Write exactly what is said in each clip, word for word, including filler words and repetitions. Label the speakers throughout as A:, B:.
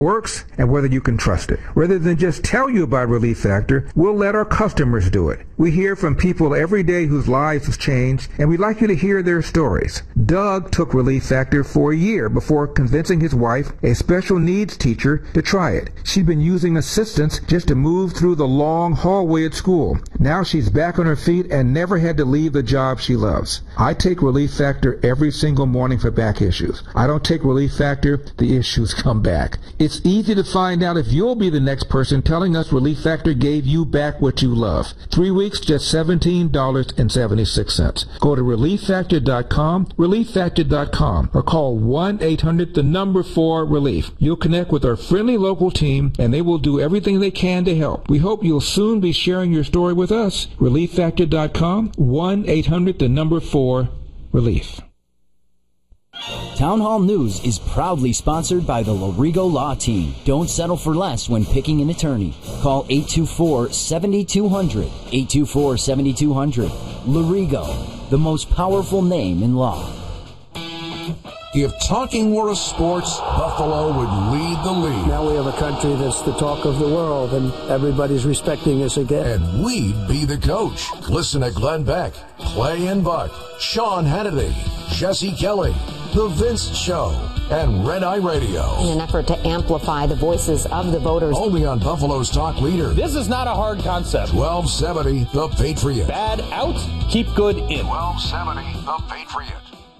A: works and whether you can trust it. Rather than just tell you about Relief Factor, we'll let our customers do it. We hear from people every day whose lives have changed, and we'd like you to hear their stories. Doug took Relief Factor for a year before convincing his wife, a special needs teacher, to try it. She'd been using assistance just to move through the long hallway at school. Now she's back on her feet and never had to leave the job she loves. I take Relief Factor every single morning for back issues. I don't take Relief Factor, the issues come back. It's easy to find out if you'll be the next person telling us Relief Factor gave you back what you love. Three weeks, just seventeen dollars and seventy-six cents. Go to relief factor dot com, relief factor dot com, or call one eight hundred, the number four, relief. You'll connect with our friendly local team, and they will do everything they can to help. We hope you'll soon be sharing your story with us. relief factor dot com, one eight hundred, the number four, relief.
B: Town Hall News is proudly sponsored by the Lorigo Law Team. Don't settle for less when picking an attorney. Call eight two four, seven two zero zero, eight two four, seven two zero zero. Lorigo, the most powerful name in law.
C: If talking were a sport, Buffalo would lead the league.
D: Now we have a country that's the talk of the world, and everybody's respecting us again.
C: And we'd be the coach. Listen to Glenn Beck, Clay and Buck, Sean Hannity, Jesse Kelly, The Vince Show, and Red Eye Radio.
E: In an effort to amplify the voices of the voters.
C: Only on Buffalo's talk leader.
F: This is not a hard concept.
C: twelve seventy, The Patriot.
F: Bad out, keep good in.
C: twelve seventy, The Patriot.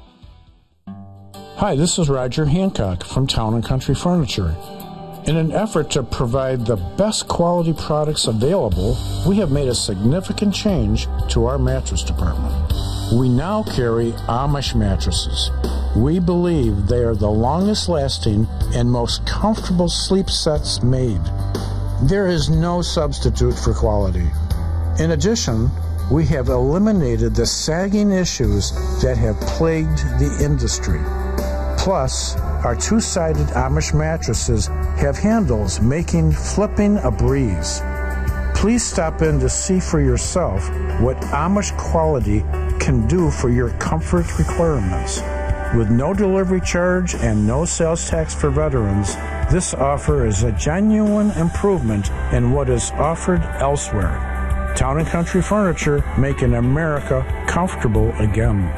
G: Hi, this is Roger Hancock from Town and Country Furniture. In an effort to provide the best quality products available, we have made a significant change to our mattress department. We now carry Amish mattresses. We believe they are the longest lasting and most comfortable sleep sets made. There is no substitute for quality. In addition, we have eliminated the sagging issues that have plagued the industry. Plus, our two-sided Amish mattresses have handles making flipping a breeze. Please stop in to see for yourself what Amish quality can do for your comfort requirements. With no delivery charge and no sales tax for veterans, this offer is a genuine improvement in what is offered elsewhere. Town and Country Furniture, making America comfortable again.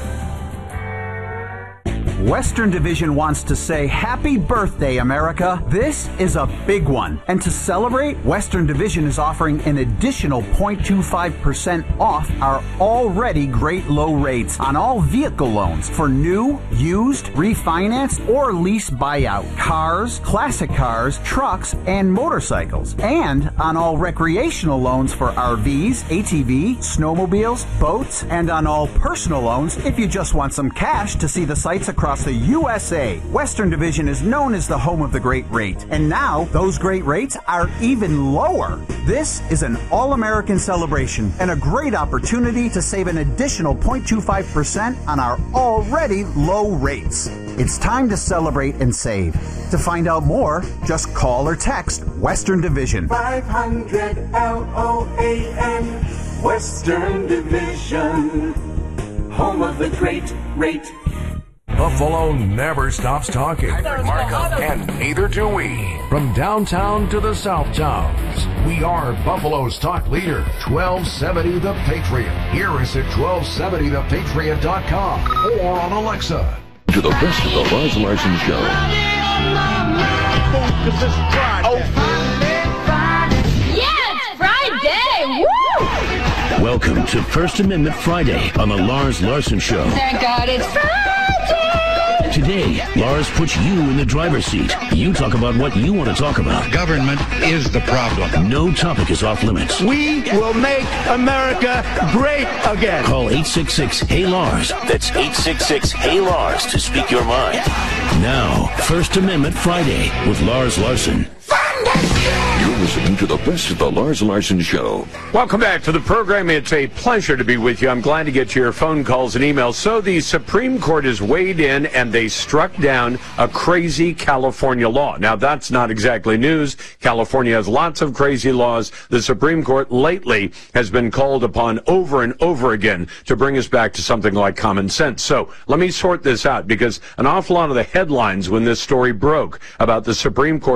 H: Western Division wants to say happy birthday, America. This is a big one. And to celebrate, Western Division is offering an additional zero point two five percent off our already great low rates on all vehicle loans for new, used, refinanced, or lease buyout, cars, classic cars, trucks, and motorcycles. And on all recreational loans for R Vs, A T V, snowmobiles, boats, and on all personal loans if you just want some cash to see the sights across the U S A. Western Division is known as the home of the great rate. And now, those great rates are even lower. This is an all-American celebration and a great opportunity to save an additional zero point two five percent on our already low rates. It's time to celebrate and save. To find out more, just call or text Western Division.
I: five hundred L O A N, Western Division, home of the great rate.
C: Buffalo never stops talking. And neither do we. From downtown to the South Towns, we are Buffalo's talk leader, twelve seventy The Patriot. Hear us at twelve seventy the patriot dot com or on Alexa.
J: To the best of the Lars Larson Show.
K: Yeah, it's Friday! Woo!
J: Welcome to First Amendment Friday on the Lars Larson Show.
K: Thank God it's Friday!
J: Today, Lars puts you in the driver's seat. You talk about what you want to talk about.
L: Government is the problem.
J: No topic is off limits.
L: We will make America great again.
J: Call eight six six, H E Y, Lars. That's eight six six, H E Y, Lars to speak your mind. Now, First Amendment Friday with Lars Larson. You're
M: listening to the best of the Lars Larson Show.
N: Welcome back to the program. It's a pleasure to be with you. I'm glad to get your phone calls and emails. So the Supreme Court has weighed in and they struck down a crazy California law. Now, that's not exactly news. California has lots of crazy laws. The Supreme Court lately has been called upon over and over again to bring us back to something like common sense. So let me sort this out, because an awful lot of the headlines when this story broke about the Supreme Court